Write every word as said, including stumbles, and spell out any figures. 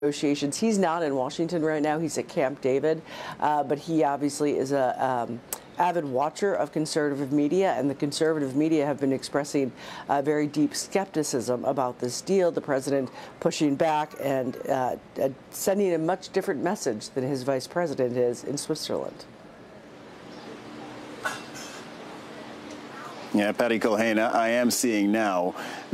negotiations. He's not in Washington right now. He's at Camp David, uh, but he obviously is a um, avid watcher of conservative media, and the conservative media have been expressing uh, very deep skepticism about this deal. The president pushing back and uh, uh, sending a much different message than his vice president is in Switzerland. Yeah, Patty Culhane, I am seeing now